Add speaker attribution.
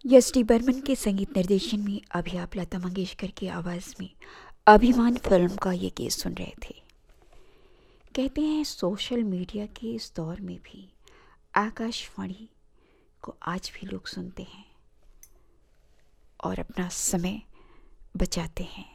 Speaker 1: S D Burman के संगीत निर्देशन में अभी आप लता मंगेशकर की आवाज़ में अभिमान फिल्म का ये गीत सुन रहे थे। कहते हैं सोशल मीडिया के इस दौर में भी आकाशवाणी को आज भी लोग सुनते हैं और अपना समय बचाते हैं।